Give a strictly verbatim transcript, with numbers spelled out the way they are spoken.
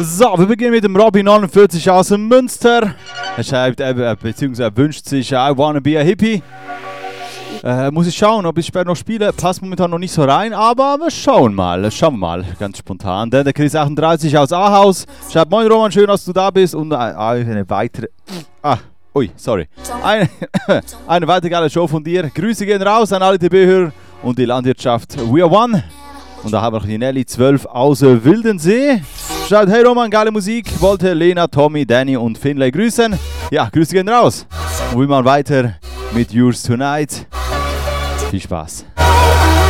So, wir beginnen mit dem Robby neunundvierzig aus dem Münster. Er schreibt, äh, beziehungsweise er wünscht sich I wanna be a hippie. Äh, muss ich schauen, ob ich später noch spiele. Passt momentan noch nicht so rein, aber wir schauen mal. Schauen wir mal, ganz spontan. Dann der Chris achtunddreißig aus Ahaus schreibt, moin Roman, schön, dass du da bist. Und eine weitere... Ah, ui, sorry. Eine, eine weitere geile Show von dir. Grüße gehen raus an alle T B-Hörer und die Landwirtschaft. We are one. Und da haben wir noch die Nelly zwölf aus Wildensee. Schreibt, hey Roman, geile Musik. Wollte Lena, Tommy, Danny und Finlay grüßen. Ja, Grüße gehen raus. Und wir machen weiter mit Yours Tonight. Viel Spaß.